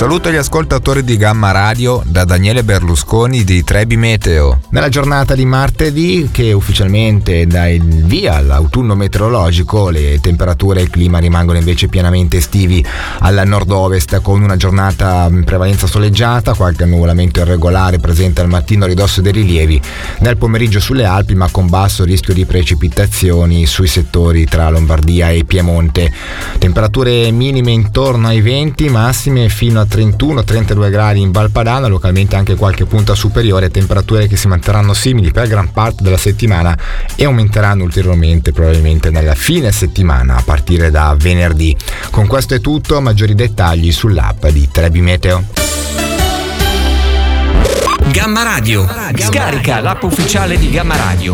saluto agli ascoltatori di Gamma Radio da Daniele Berlusconi di Trebi Meteo. Nella giornata di martedì, che ufficialmente dà il via all'autunno meteorologico, le temperature e il clima rimangono invece pienamente estivi al nord-ovest, con una giornata in prevalenza soleggiata, qualche annuvolamento irregolare presente al mattino a ridosso dei rilievi, nel pomeriggio sulle Alpi, ma con basso rischio di precipitazioni sui settori tra Lombardia e Piemonte. Temperature minime intorno ai 20, massime fino a 31-32 gradi in Val Padana, localmente anche qualche punta superiore, temperature che si manterranno simili per gran parte della settimana e aumenteranno ulteriormente probabilmente nella fine settimana a partire da venerdì. Con questo è tutto, maggiori dettagli sull'app di Trebi Meteo. Gamma Radio. Scarica l'app ufficiale di Gamma Radio.